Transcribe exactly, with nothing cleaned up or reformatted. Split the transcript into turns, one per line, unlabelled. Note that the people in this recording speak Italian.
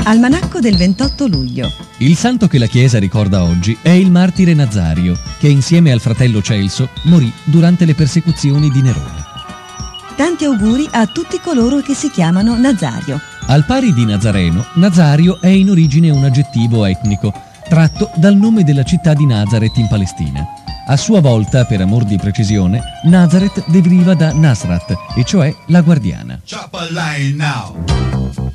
Almanacco del ventotto luglio.
Il santo che la Chiesa ricorda oggi è il martire Nazario, che insieme al fratello Celso morì durante le persecuzioni di Nerone.
Tanti auguri a tutti coloro che si chiamano Nazario.
Al pari di Nazareno, Nazario è in origine un aggettivo etnico, tratto dal nome della città di Nazaret in Palestina. A sua volta, per amor di precisione, Nazaret deriva da Nasrat, e cioè la guardiana.
Chop a line now.